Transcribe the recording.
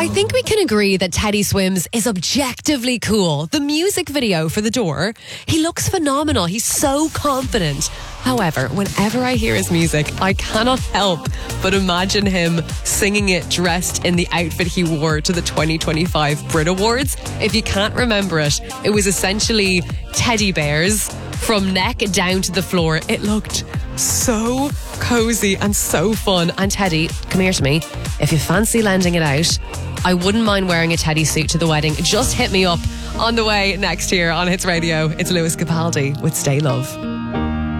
I think we can agree that Teddy Swims is objectively cool. The music video for The Door, he looks phenomenal. He's so confident. However, whenever I hear his music, I cannot help but imagine him singing it dressed in the outfit he wore to the 2025 Brit Awards. If you can't remember it, it was essentially teddy bears from neck down to the floor. It looked so cozy and so fun. And Teddy, come here to me. If you fancy lending it out, I wouldn't mind wearing a teddy suit to the wedding. Just hit me up. On the way next here on Hits Radio, it's Lewis Capaldi with Stay Love.